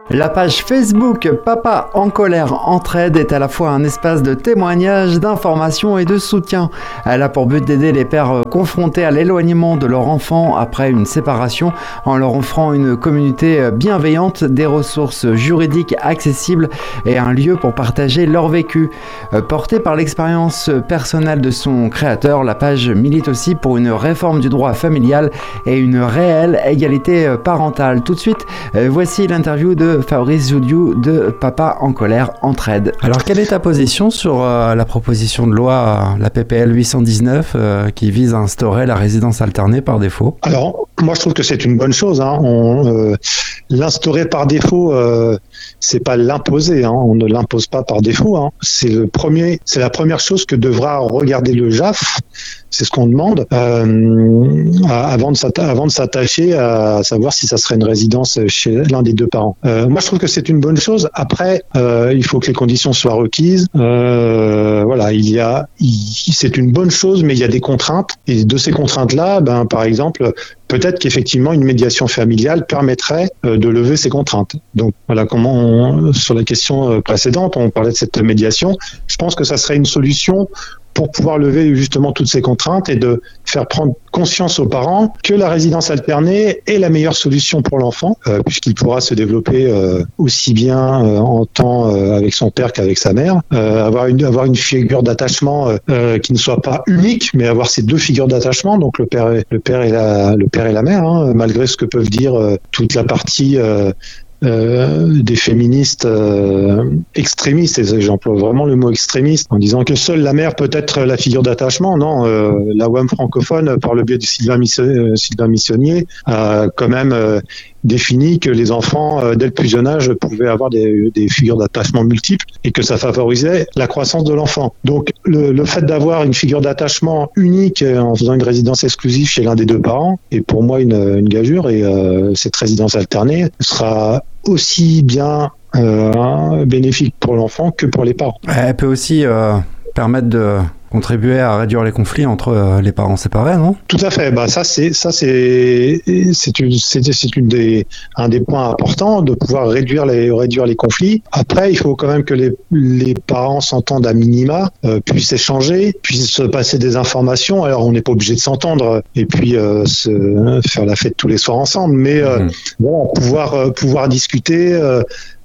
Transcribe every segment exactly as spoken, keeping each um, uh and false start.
La page Facebook Papa en colère entraide est à la fois un espace de témoignage, d'information et de soutien. Elle a pour but d'aider les pères confrontés à l'éloignement de leur enfant après une séparation en leur offrant une communauté bienveillante, des ressources juridiques accessibles et un lieu pour partager leur vécu. Portée par l'expérience personnelle de son créateur, la page milite aussi pour une réforme du droit familial et une réelle égalité parentale. Tout de suite, voici l'interview de Fabrice Joudiou de Papa en colère entraide. Alors, quelle est ta position sur euh, la proposition de loi, la P P L huit cent dix-neuf, euh, qui vise à instaurer la résidence alternée par défaut ? Alors, moi je trouve que c'est une bonne chose. Hein. On, euh, l'instaurer par défaut, euh, c'est pas l'imposer. Hein. On ne l'impose pas par défaut. Hein. C'est le premier, c'est la première chose que devra regarder le J A F. C'est ce qu'on demande euh, avant, de s'atta- avant de s'attacher à savoir si ça serait une résidence chez l'un des deux parents. Euh, moi, je trouve que c'est une bonne chose. Après, euh, il faut que les conditions soient requises. Euh, voilà, il y a, il, c'est une bonne chose, mais il y a des contraintes. Et de ces contraintes-là, ben, par exemple, peut-être qu'effectivement une médiation familiale permettrait euh, de lever ces contraintes. Donc voilà, comment on, sur la question précédente, on parlait de cette médiation. Je pense que ça serait une solution pour pouvoir lever justement toutes ces contraintes et de faire prendre conscience aux parents que la résidence alternée est la meilleure solution pour l'enfant, euh, puisqu'il pourra se développer euh, aussi bien euh, en temps euh, avec son père qu'avec sa mère, euh, avoir une avoir une figure d'attachement euh, qui ne soit pas unique, mais avoir ces deux figures d'attachement, donc le père et, le père et la le père et la mère, hein, malgré ce que peuvent dire euh, toute la partie euh, Euh, des féministes euh, extrémistes, et j'emploie vraiment le mot extrémiste, en disant que seule la mère peut être la figure d'attachement. Non, euh, la W A M francophone, par le biais de Sylvain, Miss- euh, Sylvain Missonnier, a quand même euh, défini que les enfants, euh, dès le plus jeune âge, pouvaient avoir des, des figures d'attachement multiples et que ça favorisait la croissance de l'enfant. Donc, le, le fait d'avoir une figure d'attachement unique en faisant une résidence exclusive chez l'un des deux parents est pour moi une, une gageure, et euh, cette résidence alternée sera aussi bien euh, bénéfique pour l'enfant que pour les parents. Elle peut aussi euh, permettre de contribuer à réduire les conflits entre euh, les parents séparés, non ? Tout à fait. Bah ça c'est ça c'est c'est une c'est, c'est une des un des points importants, de pouvoir réduire les réduire les conflits. Après, il faut quand même que les les parents s'entendent à minima, euh, puissent échanger, puissent se passer des informations. Alors on n'est pas obligé de s'entendre et puis euh, se, faire la fête tous les soirs ensemble, mais euh, mmh. voilà, pouvoir euh, pouvoir discuter. Euh,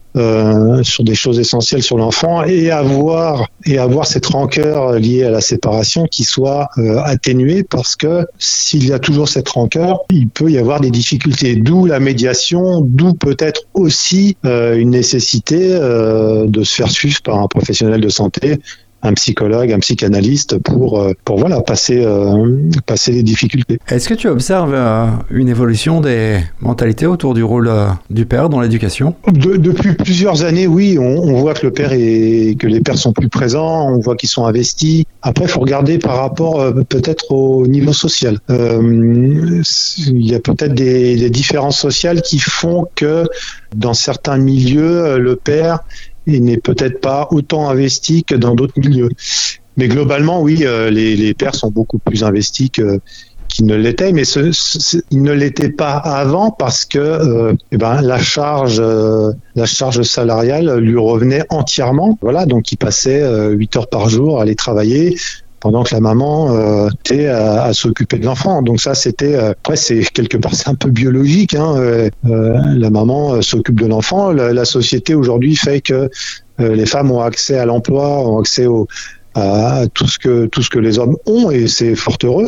Euh, sur des choses essentielles sur l'enfant, et avoir et avoir cette rancœur liée à la séparation qui soit euh, atténuée, parce que s'il y a toujours cette rancœur, il peut y avoir des difficultés, d'où la médiation, d'où peut-être aussi euh, une nécessité euh, de se faire suivre par un professionnel de santé, un psychologue, un psychanalyste pour euh, pour voilà passer euh, passer les difficultés. Est-ce que tu observes euh, une évolution des mentalités autour du rôle euh, du père dans l'éducation ? De, depuis plusieurs années, oui, on, on voit que le père est que les pères sont plus présents, on voit qu'ils sont investis. Après, il faut regarder par rapport euh, peut-être au niveau social. Euh, il y a peut-être des, des différences sociales qui font que dans certains milieux, le père il n'est peut-être pas autant investi que dans d'autres milieux. Mais globalement, oui, euh, les, les pères sont beaucoup plus investis que, qu'ils ne l'étaient, mais ce, ce, ils ne l'étaient pas avant parce que euh, eh ben, la charge, euh, la charge salariale lui revenait entièrement. Voilà, donc il passait euh, huit heures par jour à aller travailler, pendant que la maman euh, était à, à s'occuper de l'enfant. Donc ça, c'était euh, après, c'est quelque part, c'est un peu biologique. Hein, euh, euh, la maman euh, s'occupe de l'enfant. La, la société aujourd'hui fait que euh, les femmes ont accès à l'emploi, ont accès au, à, à tout ce que tout ce que les hommes ont, et c'est fort heureux.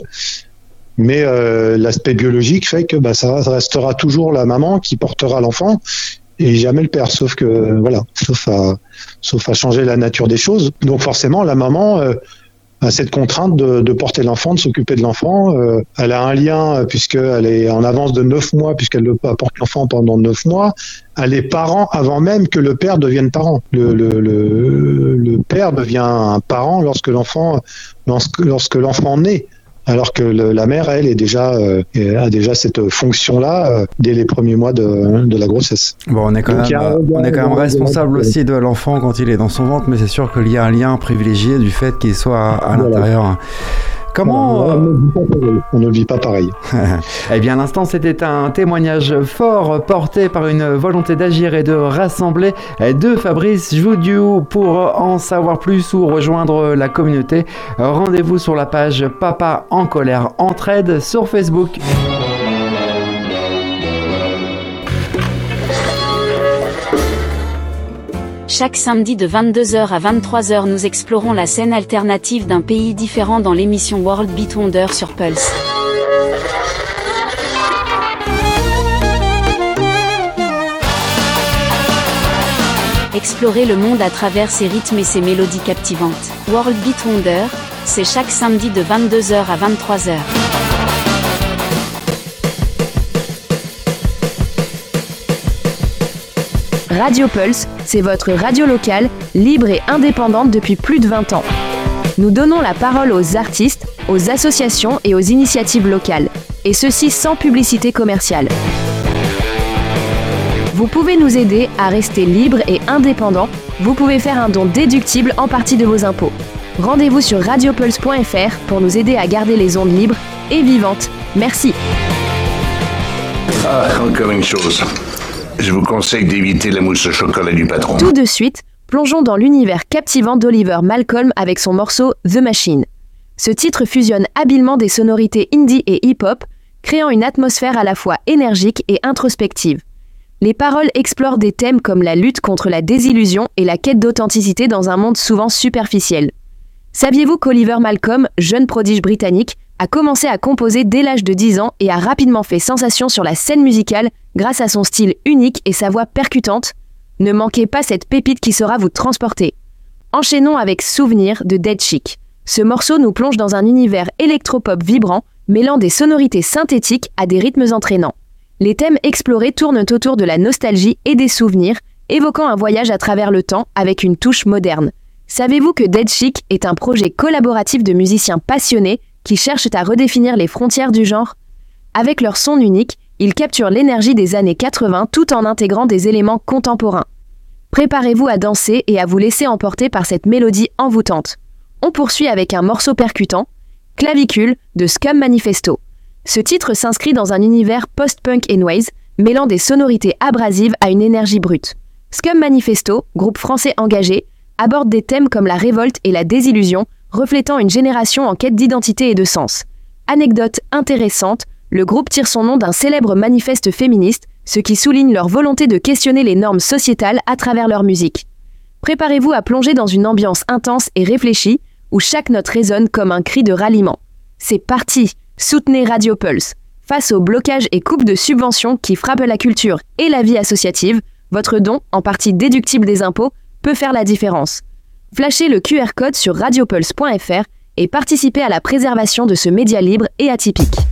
Mais euh, l'aspect biologique fait que bah, ça restera toujours la maman qui portera l'enfant, et jamais le père, sauf que voilà, sauf à sauf à changer la nature des choses. Donc forcément, la maman euh, a cette contrainte de, de porter l'enfant, de s'occuper de l'enfant. Euh, elle a un lien puisqu'elle est en avance de neuf mois, puisqu'elle porte l'enfant pendant neuf mois. Elle est parent avant même que le père devienne parent. Le, le, le, le père devient un parent lorsque l'enfant, lorsque, lorsque l'enfant naît. Alors que le, la mère, elle, est déjà, euh, a déjà cette fonction-là euh, dès les premiers mois de, de la grossesse. Bon, on est quand Donc, même, a, on est quand même responsable aussi de l'enfant quand il est dans son ventre, mais c'est sûr qu'il y a un lien privilégié du fait qu'il soit à, à l'intérieur. Comment on, euh... on ne vit pas pareil. Eh bien, à l'instant, c'était un témoignage fort porté par une volonté d'agir et de rassembler de Fabrice Joudiou. Pour en savoir plus ou rejoindre la communauté, rendez-vous sur la page Papa en colère entraide sur Facebook. Chaque samedi de vingt-deux heures à vingt-trois heures, nous explorons la scène alternative d'un pays différent dans l'émission World Beat Wonder sur Pulse. Explorez le monde à travers ses rythmes et ses mélodies captivantes. World Beat Wonder, c'est chaque samedi de vingt-deux heures à vingt-trois heures. Radio Pulse, c'est votre radio locale, libre et indépendante depuis plus de vingt ans. Nous donnons la parole aux artistes, aux associations et aux initiatives locales, et ceci sans publicité commerciale. Vous pouvez nous aider à rester libre et indépendant. Vous pouvez faire un don déductible en partie de vos impôts. Rendez-vous sur radio pulse point f r pour nous aider à garder les ondes libres et vivantes. Merci. Ah, encore une chose. Je vous conseille d'éviter la mousse au chocolat du patron. Tout de suite, plongeons dans l'univers captivant d'Oliver Malcolm avec son morceau The Machine. Ce titre fusionne habilement des sonorités indie et hip-hop, créant une atmosphère à la fois énergique et introspective. Les paroles explorent des thèmes comme la lutte contre la désillusion et la quête d'authenticité dans un monde souvent superficiel. Saviez-vous qu'Oliver Malcolm, jeune prodige britannique, a commencé à composer dès l'âge de dix ans et a rapidement fait sensation sur la scène musicale grâce à son style unique et sa voix percutante? Ne manquez pas cette pépite qui saura vous transporter. Enchaînons avec Souvenir de Dead Chic. Ce morceau nous plonge dans un univers électropop vibrant, mêlant des sonorités synthétiques à des rythmes entraînants. Les thèmes explorés tournent autour de la nostalgie et des souvenirs, évoquant un voyage à travers le temps avec une touche moderne. Savez-vous que Dead Chic est un projet collaboratif de musiciens passionnés qui cherchent à redéfinir les frontières du genre? Avec leur son unique, ils capturent l'énergie des années quatre-vingts tout en intégrant des éléments contemporains. Préparez-vous à danser et à vous laisser emporter par cette mélodie envoûtante. On poursuit avec un morceau percutant, Clavicule de Scum Manifesto. Ce titre s'inscrit dans un univers post-punk et noise, mêlant des sonorités abrasives à une énergie brute. Scum Manifesto, groupe français engagé, aborde des thèmes comme la révolte et la désillusion, reflétant une génération en quête d'identité et de sens. Anecdote intéressante, le groupe tire son nom d'un célèbre manifeste féministe, ce qui souligne leur volonté de questionner les normes sociétales à travers leur musique. Préparez-vous à plonger dans une ambiance intense et réfléchie, où chaque note résonne comme un cri de ralliement. C'est parti, soutenez Radio Pulse. Face aux blocages et coupes de subventions qui frappent la culture et la vie associative, votre don, en partie déductible des impôts, peut faire la différence. Flashez le Q R code sur radio pulse point f r et participez à la préservation de ce média libre et atypique.